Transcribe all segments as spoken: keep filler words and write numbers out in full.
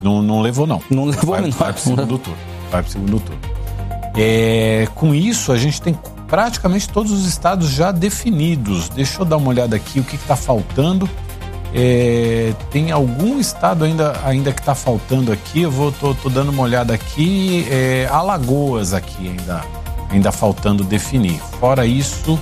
Não, não levou, não. Não levou, vai, não. Vai pro segundo turno. Vai pro segundo turno. É, com isso, a gente tem praticamente todos os estados já definidos. Deixa eu dar uma olhada aqui o que está faltando. É, tem algum estado ainda, ainda que está faltando aqui. Eu vou, tô, tô dando uma olhada aqui. É, Alagoas aqui ainda, ainda faltando definir. Fora isso,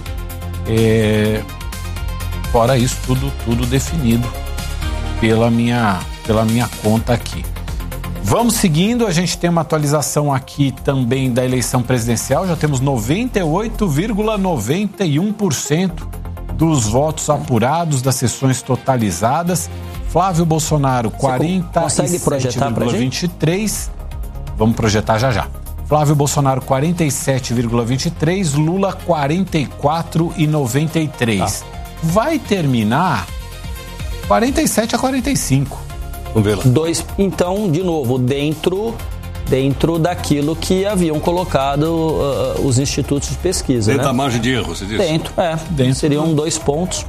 é, fora isso tudo, tudo definido pela minha, pela minha conta aqui. Vamos seguindo, a gente tem uma atualização aqui também da eleição presidencial. Já temos noventa e oito vírgula noventa e um por cento dos votos apurados, das sessões totalizadas. Flávio Bolsonaro, quarenta e sete vírgula vinte e três. Vamos projetar já já. Flávio Bolsonaro, quarenta e sete vírgula vinte e três. Lula, quarenta e quatro vírgula noventa e três. Tá. Vai terminar quarenta e sete a quarenta e cinco. Vamos ver lá. Dois, então, de novo, dentro, dentro daquilo que haviam colocado uh, os institutos de pesquisa. Dentro né? da margem de erro, você disse? Dentro, é. Dentro. Seriam dois pontos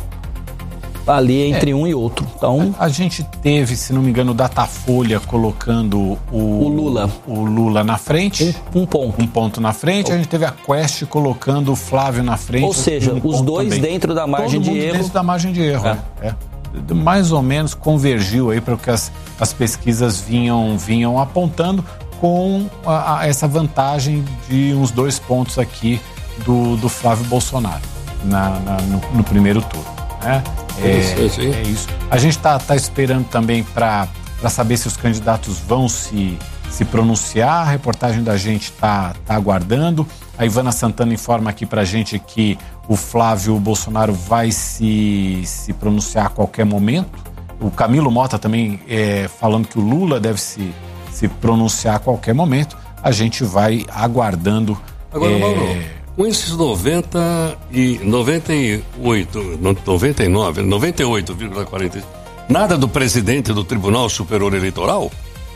ali entre é. um e outro. Então, a gente teve, se não me engano, o Datafolha colocando o, o Lula. O Lula na frente. Um, um ponto. Um ponto na frente. A gente teve a Quest colocando o Flávio na frente. Ou seja, um os dois também. dentro da margem Todo de mundo erro. dentro da margem de erro, é. é. Mais ou menos convergiu aí para o que as, as pesquisas vinham, vinham apontando, com a, a, essa vantagem de uns dois pontos aqui do, do Flávio Bolsonaro na, na, no, no primeiro turno. Né? É, é, isso, é isso. A gente está tá esperando também para saber se os candidatos vão se, se pronunciar. A reportagem da gente está tá aguardando. A Ivana Santana informa aqui para a gente que o Flávio Bolsonaro vai se, se pronunciar a qualquer momento. O Camilo Mota também é, falando que o Lula deve se, se pronunciar a qualquer momento. A gente vai aguardando. Agora, é... Mauro, com esses noventa e noventa e oito, noventa e nove, noventa e oito vírgula quarenta, nada do presidente do Tribunal Superior Eleitoral?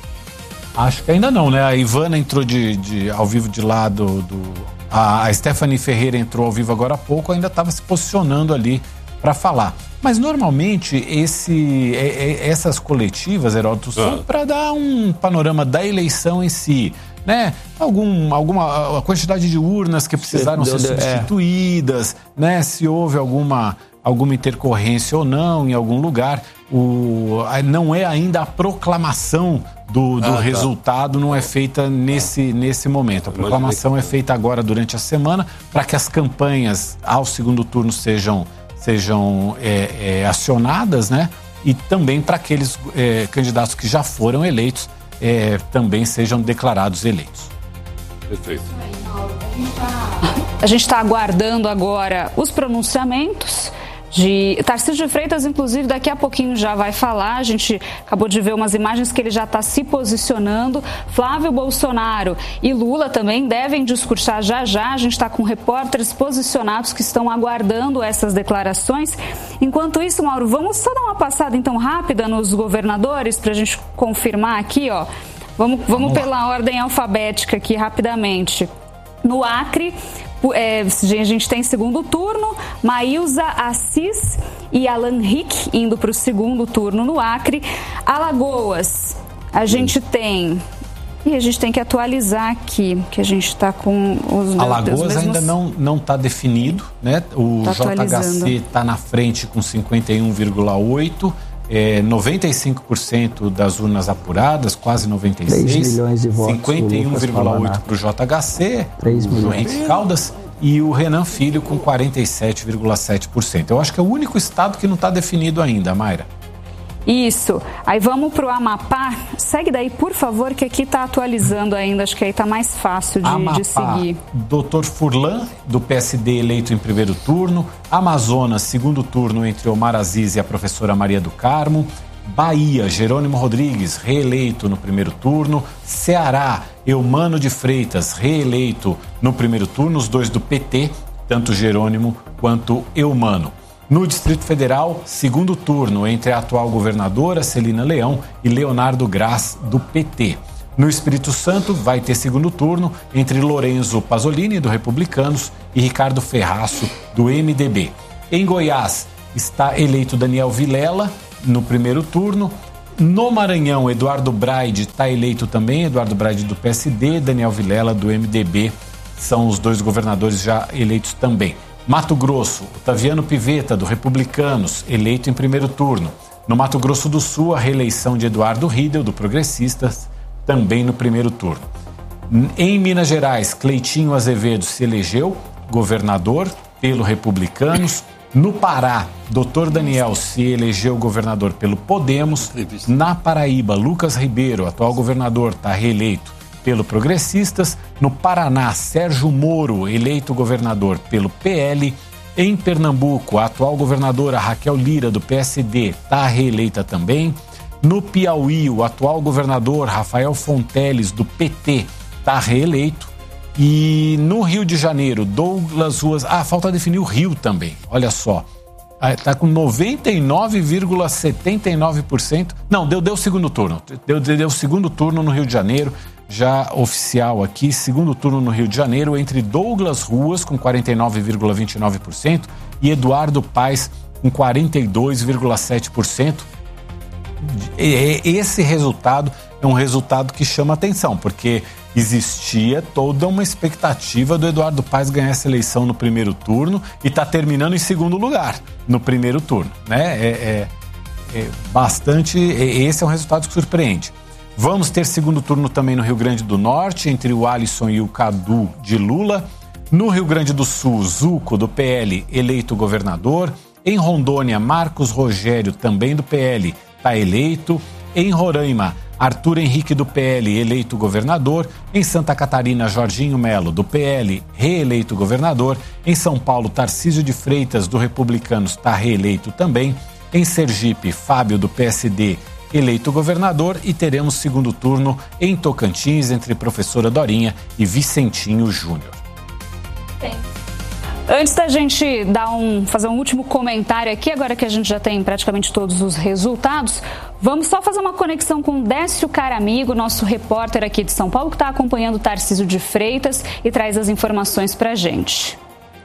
Acho que ainda não, né? A Ivana entrou de, de, ao vivo de lá do... do... A Stephanie Ferreira entrou ao vivo agora há pouco, ainda estava se posicionando ali para falar. Mas normalmente esse, essas coletivas, Heródoto, são ah. para dar um panorama da eleição em si, né? Algum, alguma a quantidade de urnas que precisaram deu, ser deu, substituídas, é. né? Se houve alguma, alguma intercorrência ou não em algum lugar. O, não é ainda a proclamação do, do ah, resultado, tá. não é feita nesse, nesse momento. A proclamação é feita agora durante a semana para que as campanhas ao segundo turno sejam, sejam é, é, acionadas, né? E também para aqueles é, candidatos que já foram eleitos é, também sejam declarados eleitos. Perfeito. A gente está aguardando agora os pronunciamentos de Tarcísio de Freitas, inclusive, daqui a pouquinho já vai falar. A gente acabou de ver umas imagens que ele já está se posicionando. Flávio Bolsonaro e Lula também devem discursar já já. A gente está com repórteres posicionados que estão aguardando essas declarações. Enquanto isso, Mauro, vamos só dar uma passada então rápida nos governadores para a gente confirmar aqui, ó. Vamos, vamos, vamos pela ordem alfabética aqui rapidamente. No Acre, É, a gente tem segundo turno, Maílza Assis e Alan Rick indo para o segundo turno no Acre. Alagoas, a gente tem... E a gente tem que atualizar aqui, que a gente está com os... Alagoas mesmos... ainda não está definido, né? O tá J H C está na frente com cinquenta e um vírgula oito por cento. É, noventa e cinco por cento das urnas apuradas, quase noventa e seis por cento. três milhões de votos. cinquenta e um vírgula oito por cento para o J H C, o Henrique Caldas, e o Renan Filho com quarenta e sete vírgula sete por cento. Eu acho que é o único estado que não está definido ainda, Mayra. Isso. Aí vamos para o Amapá. Segue daí, por favor, que aqui está atualizando ainda. Acho que aí está mais fácil de, Amapá, de seguir. doutor Furlan, do P S D, eleito em primeiro turno. Amazonas, segundo turno entre Omar Aziz e a professora Maria do Carmo. Bahia, Jerônimo Rodrigues, reeleito no primeiro turno. Ceará, Eumano de Freitas, reeleito no primeiro turno. Os dois do P T, tanto Jerônimo quanto Eumano. No Distrito Federal, segundo turno entre a atual governadora Celina Leão e Leonardo Graz, do P T. No Espírito Santo, vai ter segundo turno entre Lorenzo Pasolini, do Republicanos, e Ricardo Ferraço, do M D B. Em Goiás, está eleito Daniel Vilela no primeiro turno. No Maranhão, Eduardo Braide está eleito também, Eduardo Braide do P S D, Daniel Vilela do M D B, são os dois governadores já eleitos também. Mato Grosso, Otaviano Pivetta do Republicanos, eleito em primeiro turno. No Mato Grosso do Sul, a reeleição de Eduardo Riedel do Progressistas, também no primeiro turno. Em Minas Gerais, Cleitinho Azevedo se elegeu governador pelo Republicanos. No Pará, doutor Daniel se elegeu governador pelo Podemos. Na Paraíba, Lucas Ribeiro, atual governador, está reeleito pelo Progressistas. No Paraná, Sérgio Moro, eleito governador pelo P L. Em Pernambuco, a atual governadora Raquel Lira, do P S D, está reeleita também. No Piauí, o atual governador Rafael Fonteles, do P T, está reeleito. E no Rio de Janeiro, Douglas Ruas... Ah, falta definir o Rio também, olha só. Está com noventa e nove vírgula setenta e nove por cento... Não, deu, deu segundo turno. Deu, deu segundo turno no Rio de Janeiro, já oficial aqui. Segundo turno no Rio de Janeiro, entre Douglas Ruas, com quarenta e nove vírgula vinte e nove por cento, e Eduardo Paes, com quarenta e dois vírgula sete por cento. Esse resultado é um resultado que chama atenção, porque existia toda uma expectativa do Eduardo Paes ganhar essa eleição no primeiro turno e está terminando em segundo lugar no primeiro turno, né? É, é, é bastante. Esse é um resultado que surpreende. Vamos ter segundo turno também no Rio Grande do Norte, entre o Alisson e o Cadu de Lula. No Rio Grande do Sul, Zuco, do P L, eleito governador. Em Rondônia, Marcos Rogério, também do P L, está eleito. Em Roraima, Arthur Henrique, do P L, eleito governador. Em Santa Catarina, Jorginho Melo, do P L, reeleito governador. Em São Paulo, Tarcísio de Freitas, do Republicanos, está reeleito também. Em Sergipe, Fábio, do P S D, eleito governador. E teremos segundo turno em Tocantins, entre professora Dorinha e Vicentinho Júnior. Antes da gente dar um, fazer um último comentário aqui, agora que a gente já tem praticamente todos os resultados, vamos só fazer uma conexão com Décio Caramigo, nosso repórter aqui de São Paulo, que está acompanhando o Tarcísio de Freitas e traz as informações para a gente.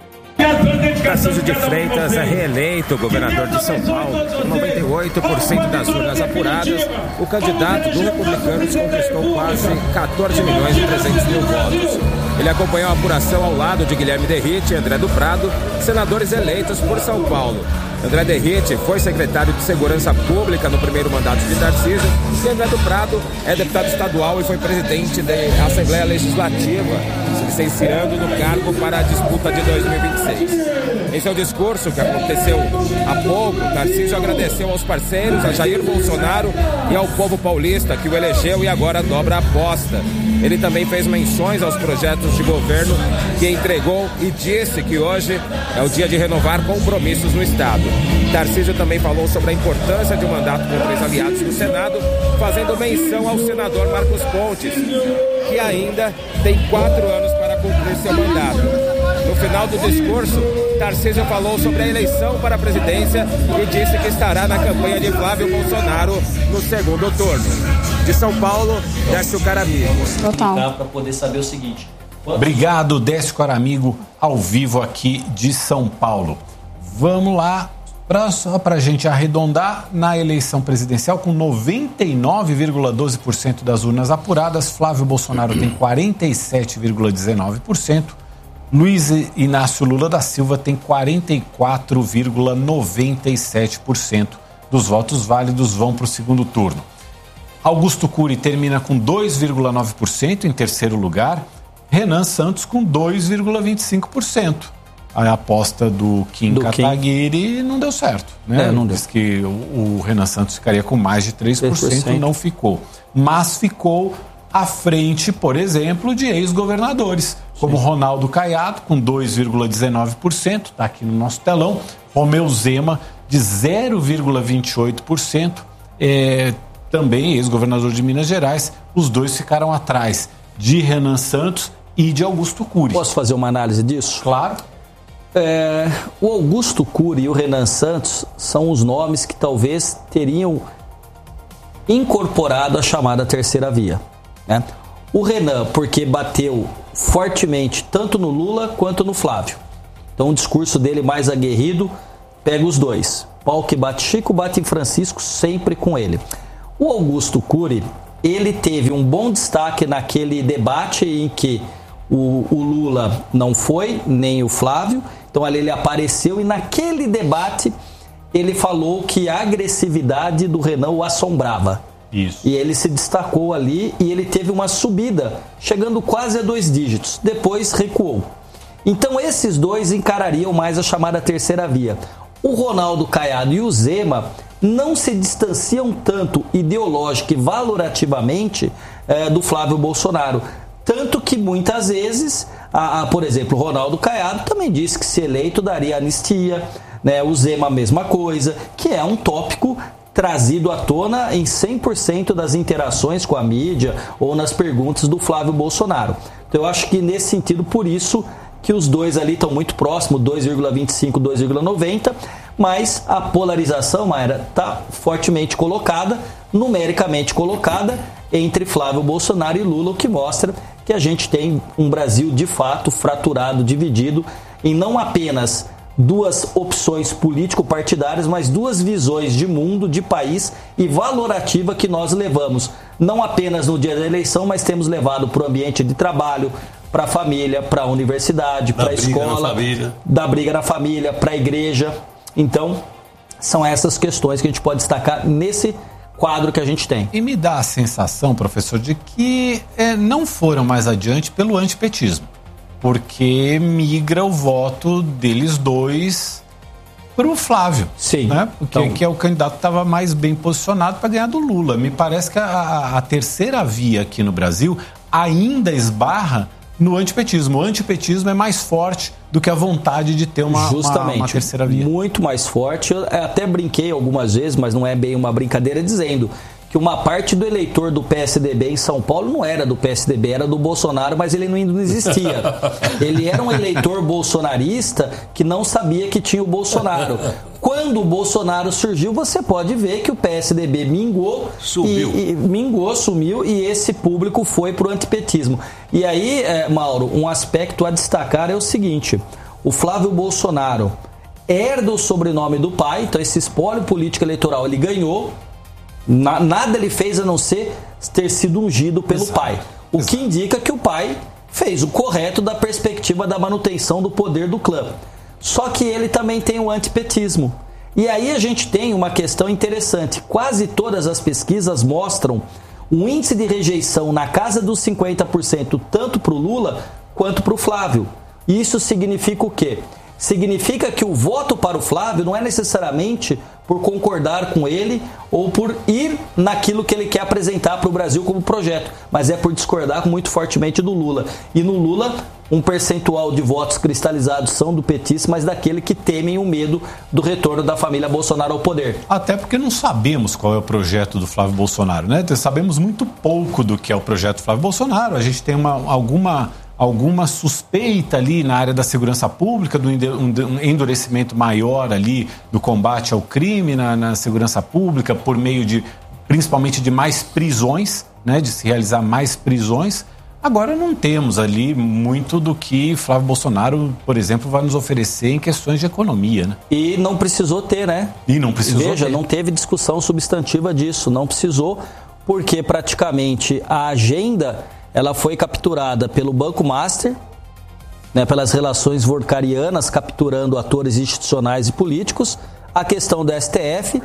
Tarcísio de Freitas é reeleito governador de São Paulo. Com noventa e oito por cento das urnas apuradas, o candidato do Republicanos conquistou quase quatorze milhões e trezentos mil votos. Ele acompanhou a apuração ao lado de Guilherme Derrite e André do Prado, senadores eleitos por São Paulo. André Derrite foi secretário de Segurança Pública no primeiro mandato de Tarcísio e André do Prado é deputado estadual e foi presidente da Assembleia Legislativa, se licenciando no cargo para a disputa de dois mil e vinte e seis. Em seu discurso, que aconteceu há pouco, Tarcísio agradeceu aos parceiros, a Jair Bolsonaro e ao povo paulista que o elegeu e agora dobra a aposta. Ele também fez menções aos projetos de governo que entregou e disse que hoje é o dia de renovar compromissos no Estado. Tarcísio também falou sobre a importância de um mandato com três aliados no Senado, fazendo menção ao senador Marcos Pontes, que ainda tem quatro anos para cumprir seu mandato. No final do discurso, Tarcísio falou sobre a eleição para a presidência e disse que estará na campanha de Flávio Bolsonaro no segundo turno. De São Paulo, Décio Caramigo. Total. Para poder saber o seguinte. Obrigado, Décio Caramigo, ao vivo aqui de São Paulo. Vamos lá, pra, só para a gente arredondar, na eleição presidencial, com noventa e nove vírgula doze por cento das urnas apuradas, Flávio Bolsonaro tem quarenta e sete vírgula dezenove por cento. Luiz Inácio Lula da Silva tem quarenta e quatro vírgula noventa e sete por cento dos votos válidos vão para o segundo turno. Augusto Cury termina com dois vírgula nove por cento em terceiro lugar. Renan Santos com dois vírgula vinte e cinco por cento. A aposta do Kim do Kataguiri Kim. não deu certo, né? É, não Diz deu. que o, o Renan Santos ficaria com mais de três por cento, três por cento. Não ficou. Mas ficou à frente, por exemplo, de ex-governadores, como Sim. Ronaldo Caiado, com dois vírgula dezenove por cento, está aqui no nosso telão. Romeu Zema, de zero vírgula vinte e oito por cento, é, também ex-governador de Minas Gerais. Os dois ficaram atrás de Renan Santos e de Augusto Cury. Posso fazer uma análise disso? Claro. É, o Augusto Cury e o Renan Santos são os nomes que talvez teriam incorporado a chamada terceira via, né? O Renan, porque bateu fortemente tanto no Lula quanto no Flávio. Então o discurso dele mais aguerrido pega os dois. Pau que bate Chico, bate em Francisco, sempre com ele. O Augusto Cury, ele teve um bom destaque naquele debate em que o, o Lula não foi, nem o Flávio. Então ali ele apareceu e naquele debate ele falou que a agressividade do Renan o assombrava. Isso. E ele se destacou ali e ele teve uma subida, chegando quase a dois dígitos. Depois recuou. Então esses dois encarariam mais a chamada terceira via. O Ronaldo Caiado e o Zema não se distanciam tanto ideológico e valorativamente é, do Flávio Bolsonaro. Tanto que muitas vezes, a, a, por exemplo, o Ronaldo Caiado também disse que se eleito daria anistia, né? O Zema a mesma coisa, que é um tópico trazido à tona em cem por cento das interações com a mídia ou nas perguntas do Flávio Bolsonaro. Então eu acho que nesse sentido, por isso que os dois ali estão muito próximos, dois vírgula vinte e cinco, dois vírgula noventa, mas a polarização, Mayra, está fortemente colocada, numericamente colocada, entre Flávio Bolsonaro e Lula, o que mostra que a gente tem um Brasil de fato fraturado, dividido em não apenas duas opções político-partidárias, mas duas visões de mundo, de país e valorativa que nós levamos, não apenas no dia da eleição, mas temos levado para o ambiente de trabalho, para a família, para a universidade, para a escola, da briga na família, para a igreja. Então, são essas questões que a gente pode destacar nesse quadro que a gente tem. E me dá a sensação, professor, de que é, não foram mais adiante pelo antipetismo, porque migra o voto deles dois para o Flávio. Sim. Né? Porque então... que é o candidato que estava mais bem posicionado para ganhar do Lula. Me parece que a, a terceira via aqui no Brasil ainda esbarra no antipetismo. O antipetismo é mais forte do que a vontade de ter uma, Justamente, uma, uma terceira via. Muito mais forte. Eu até brinquei algumas vezes, mas não é bem uma brincadeira, dizendo que uma parte do eleitor do P S D B em São Paulo não era do P S D B, era do Bolsonaro, mas ele não existia. Ele era um eleitor bolsonarista que não sabia que tinha o Bolsonaro. Quando o Bolsonaro surgiu, você pode ver que o P S D B minguou, sumiu. E, e, minguou, sumiu, e esse público foi para o antipetismo. E aí, é, Mauro, um aspecto a destacar é o seguinte: o Flávio Bolsonaro herda o sobrenome do pai, então esse espólio político eleitoral ele ganhou. Na, nada ele fez a não ser ter sido ungido pelo Exato. pai. O Exato. que indica que o pai fez o correto da perspectiva da manutenção do poder do clã. Só que ele também tem o antipetismo. E aí a gente tem uma questão interessante. Quase todas as pesquisas mostram um índice de rejeição na casa dos cinquenta por cento, tanto para o Lula quanto para o Flávio. Isso significa o quê? Significa que o voto para o Flávio não é necessariamente por concordar com ele ou por ir naquilo que ele quer apresentar para o Brasil como projeto, mas é por discordar muito fortemente do Lula. E no Lula, um percentual de votos cristalizados são do petista, mas daquele que temem o medo do retorno da família Bolsonaro ao poder. Até porque não sabemos qual é o projeto do Flávio Bolsonaro, né? Sabemos muito pouco do que é o projeto do Flávio Bolsonaro. A gente tem uma, alguma... alguma suspeita ali na área da segurança pública, do um endurecimento maior ali do combate ao crime na, na segurança pública, por meio de, principalmente de mais prisões, né, de se realizar mais prisões. Agora não temos ali muito do que Flávio Bolsonaro, por exemplo, vai nos oferecer em questões de economia, né? E não precisou ter, né? E não precisou Veja, ter. não teve discussão substantiva disso, não precisou, porque praticamente a agenda... ela foi capturada pelo Banco Master, né, pelas relações vorkarianas, capturando atores institucionais e políticos. A questão do S T F.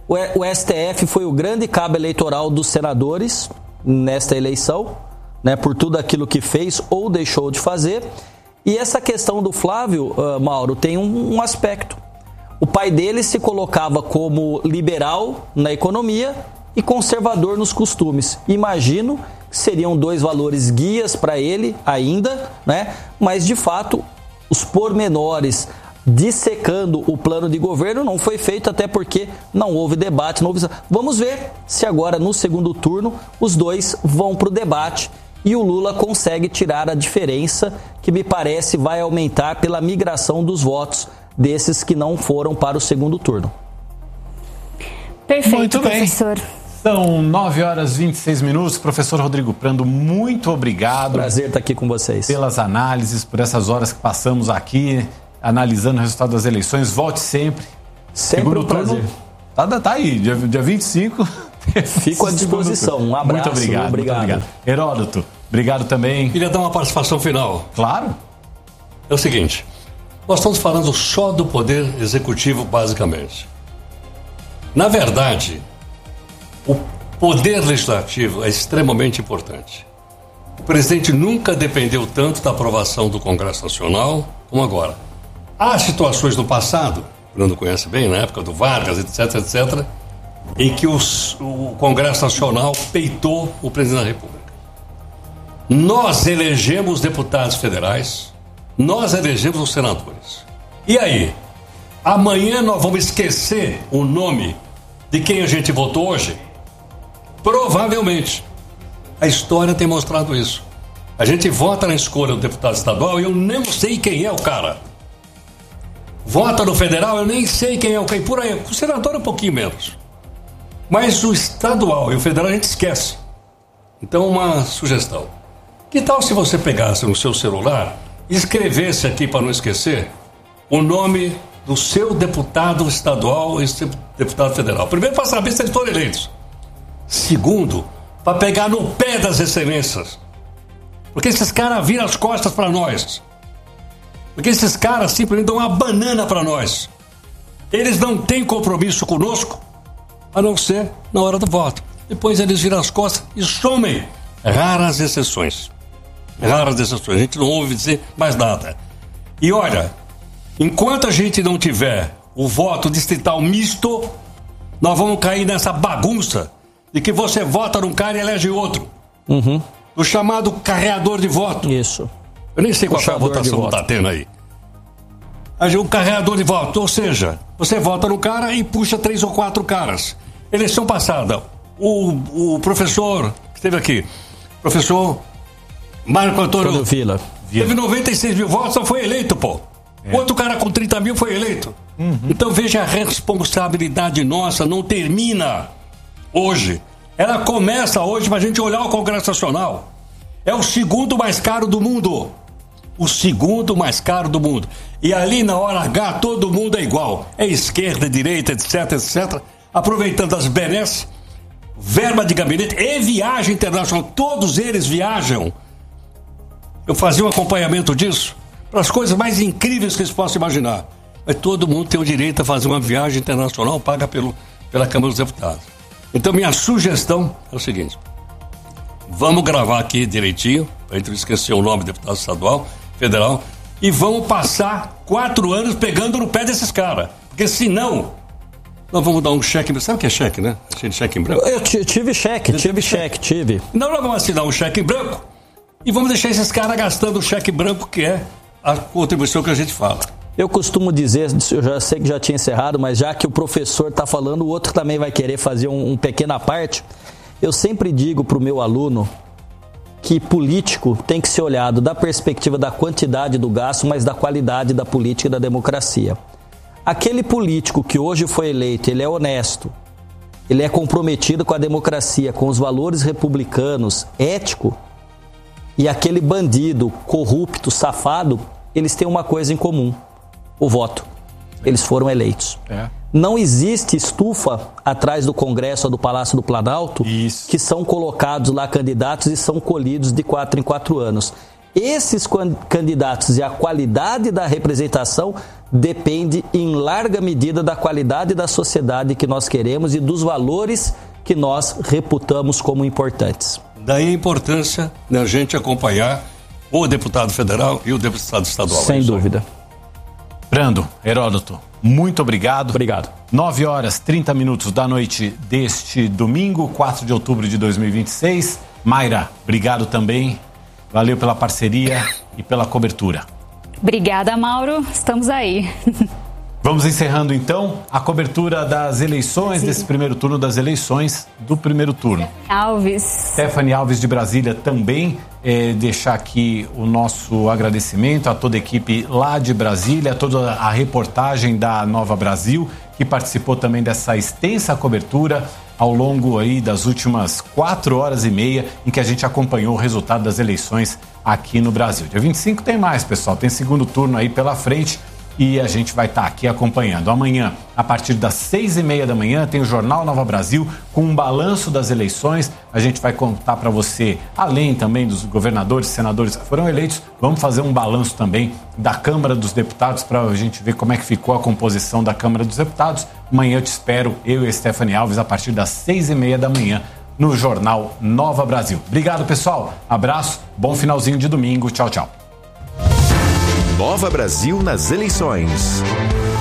O S T F foi o grande cabo eleitoral dos senadores nesta eleição, né, por tudo aquilo que fez ou deixou de fazer. E essa questão do Flávio, uh, Mauro, tem um, um aspecto. O pai dele se colocava como liberal na economia e conservador nos costumes. Imagino seriam dois valores guias para ele ainda, né? Mas de fato os pormenores dissecando o plano de governo não foi feito, até porque não houve debate, não houve... Vamos ver se agora no segundo turno os dois vão para o debate e o Lula consegue tirar a diferença que me parece vai aumentar pela migração dos votos desses que não foram para o segundo turno. Perfeito, muito bem. Professor. São nove horas e vinte e seis minutos. Professor Rodrigo Prando, muito obrigado. Prazer estar aqui com vocês. Pelas análises, por essas horas que passamos aqui, analisando o resultado das eleições. Volte sempre. Sempre um prazer. Tá, tá aí, dia, dia vinte e cinco Fico à disposição. Um abraço. Muito obrigado, obrigado. Muito obrigado. Heródoto, obrigado também. Queria dar uma participação final. Claro. É o seguinte, nós estamos falando só do poder executivo, basicamente. Na verdade, o poder legislativo é extremamente importante. O presidente nunca dependeu tanto da aprovação do Congresso Nacional como agora. Há situações no passado, o Bruno conhece bem, na época do Vargas, etc, etcétera, em que os, o Congresso Nacional peitou o presidente da República. Nós elegemos deputados federais, nós elegemos os senadores. E aí? Amanhã nós vamos esquecer o nome de quem a gente votou hoje? Provavelmente. A história tem mostrado isso. A gente vota na escolha do deputado estadual e eu nem sei quem é o cara. Vota no federal, eu nem sei quem é o cara. Por aí, o senador é um pouquinho menos. Mas o estadual e o federal a gente esquece. Então, uma sugestão. Que tal se você pegasse no seu celular e escrevesse aqui, para não esquecer, o nome do seu deputado estadual e seu deputado federal? Primeiro, para saber se eles foram eleitos. Segundo, para pegar no pé das excelências. Porque esses caras viram as costas para nós. Porque esses caras simplesmente dão uma banana para nós. Eles não têm compromisso conosco, a não ser na hora do voto. Depois eles viram as costas e somem. Raras exceções. Raras exceções. A gente não ouve dizer mais nada. E olha, enquanto a gente não tiver o voto distrital misto, nós vamos cair nessa bagunça de que você vota num cara e elege outro. Uhum. O chamado carreador de voto. Isso. Eu nem sei qual é a votação que está tendo aí. O carreador de voto, ou seja, você vota no cara e puxa três ou quatro caras. Eleição passada, o, o professor que esteve aqui, professor Marco Antônio Vila, teve noventa e seis mil votos, só foi eleito, pô. É. Outro cara com trinta mil foi eleito. Uhum. Então veja, a responsabilidade nossa não termina hoje. Ela começa hoje para a gente olhar o Congresso Nacional. É o segundo mais caro do mundo. O segundo mais caro do mundo. E ali na hora H todo mundo é igual. É esquerda, direita, etc, etcétera. Aproveitando as benesses, verba de gabinete e viagem internacional. Todos eles viajam. Eu fazia um acompanhamento disso para as coisas mais incríveis que vocês possam imaginar. Mas todo mundo tem o direito a fazer uma viagem internacional paga pelo, pela Câmara dos Deputados. Então minha sugestão é o seguinte: vamos gravar aqui direitinho, para a gente não esquecer o nome do deputado estadual, federal, e vamos passar quatro anos pegando no pé desses caras. Porque senão, nós vamos dar um cheque. Sabe o que é cheque, né? Cheque em branco. Eu tive cheque, tive cheque, tive. Não, nós vamos assinar um cheque em branco e vamos deixar esses caras gastando o cheque branco, que é a contribuição que a gente fala. Eu costumo dizer, eu já sei que já tinha encerrado, mas já que o professor está falando, o outro também vai querer fazer um, um pequena parte. Eu sempre digo para o meu aluno que político tem que ser olhado da perspectiva da quantidade do gasto, mas da qualidade da política e da democracia. Aquele político que hoje foi eleito, ele é honesto, ele é comprometido com a democracia, com os valores republicanos, ético, e aquele bandido, corrupto, safado, eles têm uma coisa em comum: o voto. Eles foram eleitos. É. Não existe estufa atrás do Congresso ou do Palácio do Planalto Isso. que são colocados lá candidatos e são colhidos de quatro em quatro anos. Esses candidatos e a qualidade da representação depende em larga medida da qualidade da sociedade que nós queremos e dos valores que nós reputamos como importantes. Daí a importância da gente acompanhar o deputado federal e o deputado estadual. Sem dúvida. Brando, Heródoto, muito obrigado. Obrigado. nove horas e trinta minutos da noite deste domingo, quatro de outubro de dois mil e vinte e seis. Mayra, obrigado também. Valeu pela parceria e pela cobertura. Obrigada, Mauro. Estamos aí. Vamos encerrando, então, a cobertura das eleições, Sim. desse primeiro turno, das eleições do primeiro turno. Alves. Stephanie Alves de Brasília também, é, deixar aqui o nosso agradecimento a toda a equipe lá de Brasília, a toda a reportagem da Nova Brasil, que participou também dessa extensa cobertura ao longo aí das últimas quatro horas e meia, em que a gente acompanhou o resultado das eleições aqui no Brasil. Dia vinte e cinco tem mais, pessoal, tem segundo turno aí pela frente. e a gente vai estar aqui acompanhando. Amanhã, a partir das seis e meia da manhã, tem o Jornal Nova Brasil com um balanço das eleições. A gente vai contar para você, além também dos governadores, senadores que foram eleitos, vamos fazer um balanço também da Câmara dos Deputados para a gente ver como é que ficou a composição da Câmara dos Deputados. Amanhã eu te espero, eu e a Stephanie Alves, a partir das seis e meia da manhã, no Jornal Nova Brasil. Obrigado, pessoal. Abraço, bom finalzinho de domingo. Tchau, tchau. Nova Brasil nas eleições.